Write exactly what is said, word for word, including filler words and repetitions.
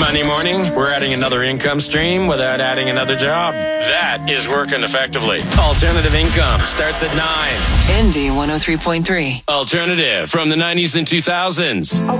Monday morning, we're adding another income stream without adding another job. That is working effectively. Alternative income starts at nine. Indy one oh three point three. Alternative from the nineties and two thousands.